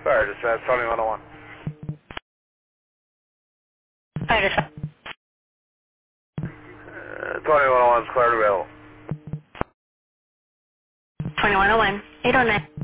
Fire dispatch, 2101. Fire dispatch. 2101 is cleared available. 2101, 809.